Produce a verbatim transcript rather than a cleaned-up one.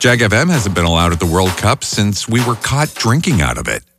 Jag F M hasn't been allowed at the World Cup since we were caught drinking out of it.